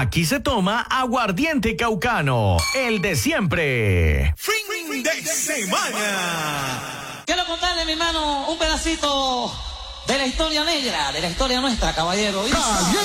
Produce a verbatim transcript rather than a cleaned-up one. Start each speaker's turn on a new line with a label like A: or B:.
A: Aquí se toma aguardiente caucano, el de siempre.
B: Fin de semana.
C: Quiero contarle, mi hermano, un pedacito de la historia negra, de la historia nuestra, caballero.